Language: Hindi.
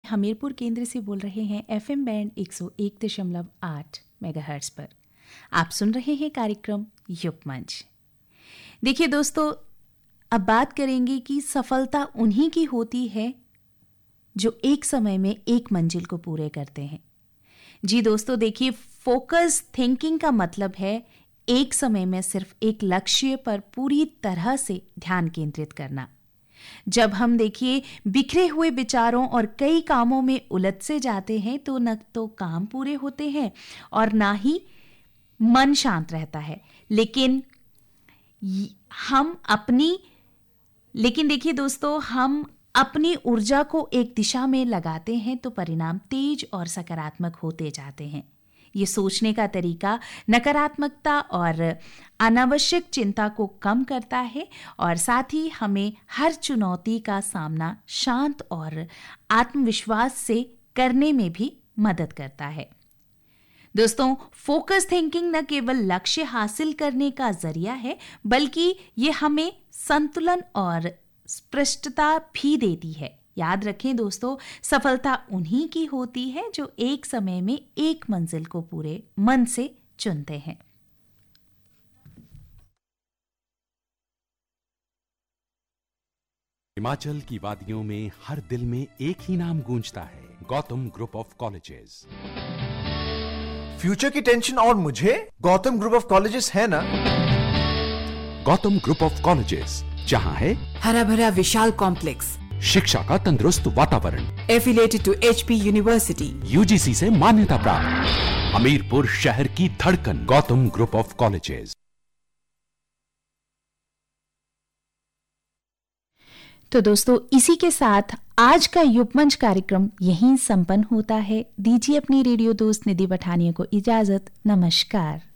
हमीरपुर केंद्र से बोल रहे हैं FM बैंड 101.8 मेगाहर्ट्ज पर। आप सुन रहे हैं कार्यक्रम युग मंच। देखिए दोस्तों, अब बात करेंगे कि सफलता उन्हीं की होती है जो एक समय में एक मंजिल को पूरे करते हैं। जी दोस्तों, देखिए, फोकस थिंकिंग का मतलब है एक समय में सिर्फ एक लक्ष्य पर पूरी तरह से ध्यान केंद्रित करना। जब हम देखिए बिखरे हुए विचारों और कई कामों में उलझ से जाते हैं तो न तो काम पूरे होते हैं और ना ही मन शांत रहता है। लेकिन देखिए दोस्तों, हम अपनी ऊर्जा को एक दिशा में लगाते हैं तो परिणाम तेज और सकारात्मक होते जाते हैं। ये सोचने का तरीका नकारात्मकता और अनावश्यक चिंता को कम करता है और साथ ही हमें हर चुनौती का सामना शांत और आत्मविश्वास से करने में भी मदद करता है। दोस्तों, फोकस थिंकिंग न केवल लक्ष्य हासिल करने का जरिया है, बल्कि ये हमें संतुलन और स्पष्टता भी देती है। याद रखें दोस्तों, सफलता उन्हीं की होती है जो एक समय में एक मंजिल को पूरे मन से चुनते हैं। हिमाचल की वादियों में हर दिल में एक ही नाम गूंजता है, Gautam group of colleges. Future की टेंशन और मुझे गौतम ग्रुप ऑफ कॉलेजेस है ना। गौतम ग्रुप ऑफ कॉलेजेस, जहां है हरा भरा विशाल कॉम्प्लेक्स, शिक्षा का तंदुरुस्त वातावरण, affiliated to HP university, UGC से मान्यता प्राप्त, हमीरपुर शहर की धड़कन, गौतम ग्रुप ऑफ कॉलेजेस। तो दोस्तों, इसी के साथ आज का युगमंच कार्यक्रम यहीं संपन्न होता है। दीजिए अपनी रेडियो दोस्त निधि पठानिया को इजाजत। नमस्कार।